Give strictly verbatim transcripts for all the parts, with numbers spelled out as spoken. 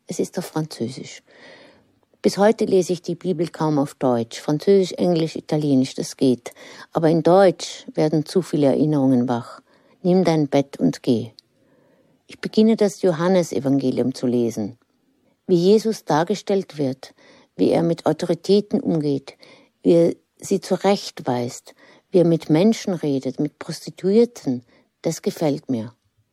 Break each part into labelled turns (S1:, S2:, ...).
S1: Es ist auf Französisch. Bis heute lese ich die Bibel kaum auf Deutsch. Französisch, Englisch, Italienisch, das geht. Aber in Deutsch werden zu viele Erinnerungen wach. Nimm dein Bett und geh. Ich beginne das Johannesevangelium zu lesen. Wie Jesus dargestellt wird, wie er mit Autoritäten umgeht, wie er sie zurechtweist, wie er mit Menschen redet, mit Prostituierten, das gefällt mir.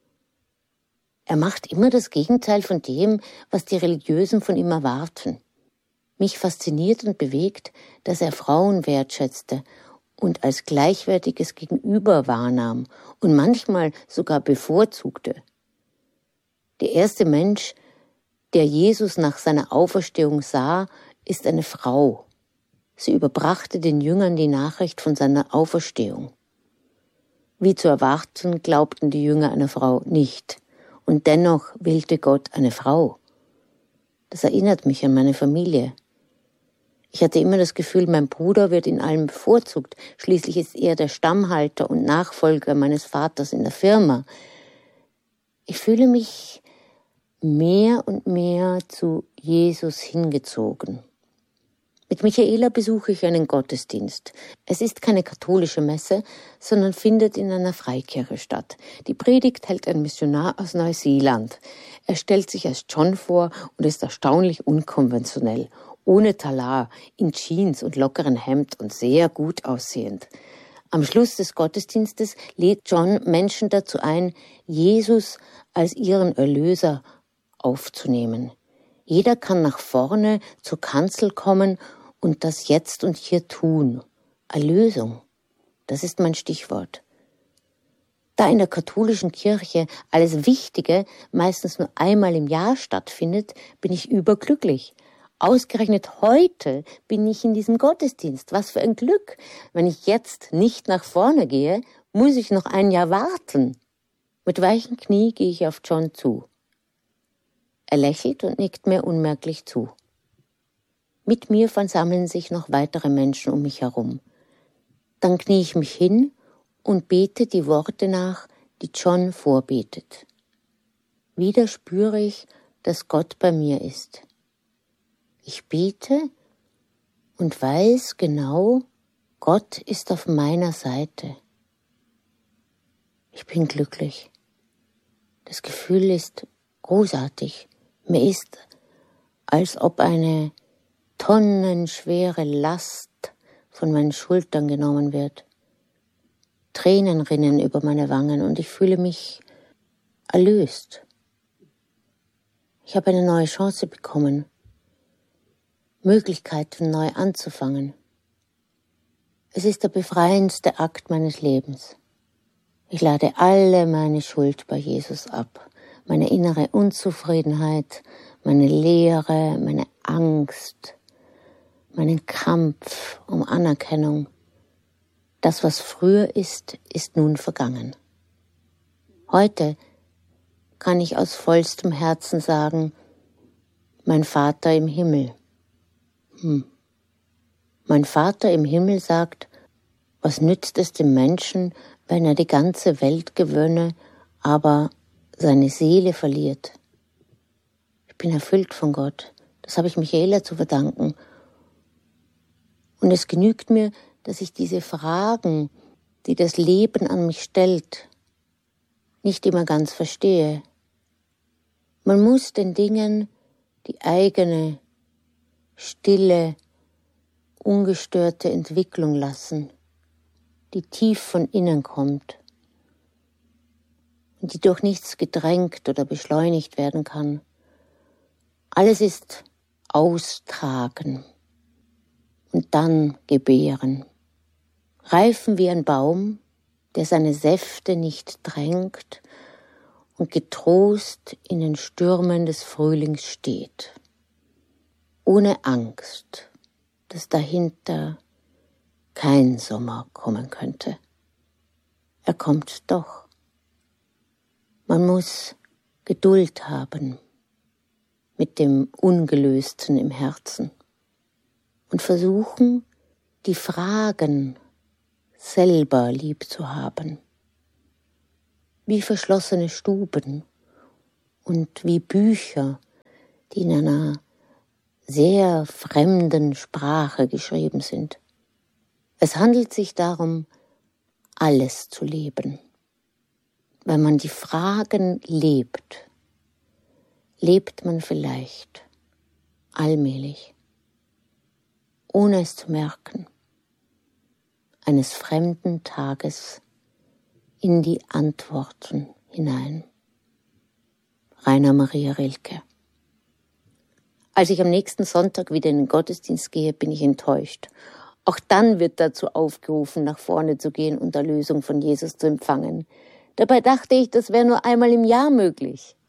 S1: Er macht immer das Gegenteil von dem, was die Religiösen von ihm erwarten. Mich fasziniert und bewegt, dass er Frauen wertschätzte und als gleichwertiges Gegenüber wahrnahm und manchmal sogar bevorzugte. Der erste Mensch, der Jesus nach seiner Auferstehung sah, ist eine Frau. Sie überbrachte den Jüngern die Nachricht von seiner Auferstehung. Wie zu erwarten, glaubten die Jünger einer Frau nicht. Und dennoch wählte Gott eine Frau. Das erinnert mich an meine Familie. Ich hatte immer das Gefühl, mein Bruder wird in allem bevorzugt. Schließlich ist er der Stammhalter und Nachfolger meines Vaters in der Firma. Ich fühle mich mehr und mehr zu Jesus hingezogen. Mit Michaela besuche ich einen Gottesdienst. Es ist keine katholische Messe, sondern findet in einer Freikirche statt. Die Predigt hält ein Missionar aus Neuseeland. Er stellt sich als John vor und ist erstaunlich unkonventionell, ohne Talar, in Jeans und lockeren Hemd und sehr gut aussehend. Am Schluss des Gottesdienstes lädt John Menschen dazu ein, Jesus als ihren Erlöser aufzunehmen. Jeder kann nach vorne zur Kanzel kommen und das jetzt und hier tun. Erlösung, das ist mein Stichwort. Da in der katholischen Kirche alles Wichtige meistens nur einmal im Jahr stattfindet, bin ich überglücklich. Ausgerechnet heute bin ich in diesem Gottesdienst. Was für ein Glück! Wenn ich jetzt nicht nach vorne gehe, muss ich noch ein Jahr warten. Mit weichen Knie gehe ich auf John zu. Er lächelt und nickt mir unmerklich zu. Mit mir versammeln sich noch weitere Menschen um mich herum. Dann knie ich mich hin und bete die Worte nach, die John vorbetet. Wieder spüre ich, dass Gott bei mir ist. Ich bete und weiß genau, Gott ist auf meiner Seite. Ich bin glücklich. Das Gefühl ist großartig. Mir ist, als ob eine tonnenschwere Last von meinen Schultern genommen wird. Tränen rinnen über meine Wangen und ich fühle mich erlöst. Ich habe eine neue Chance bekommen. Möglichkeiten, neu anzufangen. Es ist der befreiendste Akt meines Lebens. Ich lade alle meine Schuld bei Jesus ab, meine innere Unzufriedenheit, meine Leere, meine Angst, meinen Kampf um Anerkennung. Das, was früher ist, ist nun vergangen. Heute kann ich aus vollstem Herzen sagen, mein Vater im Himmel. Hm. Mein Vater im Himmel sagt, was nützt es dem Menschen, wenn er die ganze Welt gewönne, aber seine Seele verliert? Ich bin erfüllt von Gott. Das habe ich Michaela zu verdanken. Und es genügt mir, dass ich diese Fragen, die das Leben an mich stellt, nicht immer ganz verstehe. Man muss den Dingen die eigene stille, ungestörte Entwicklung lassen, die tief von innen kommt und die durch nichts gedrängt oder beschleunigt werden kann. Alles ist austragen und dann gebären. Reifen wie ein Baum, der seine Säfte nicht drängt und getrost in den Stürmen des Frühlings steht. Ohne Angst, dass dahinter kein Sommer kommen könnte. Er kommt doch. Man muss Geduld haben mit dem Ungelösten im Herzen und versuchen, die Fragen selber lieb zu haben, wie verschlossene Stuben und wie Bücher, die in einer sehr fremden Sprache geschrieben sind. Es handelt sich darum, alles zu leben. Wenn man die Fragen lebt, lebt man vielleicht allmählich, ohne es zu merken, eines fremden Tages in die Antworten hinein. Rainer Maria Rilke. Als ich am nächsten Sonntag wieder in den Gottesdienst gehe, bin ich enttäuscht. Auch dann wird dazu aufgerufen, nach vorne zu gehen und Erlösung von Jesus zu empfangen. Dabei dachte ich, das wäre nur einmal im Jahr möglich.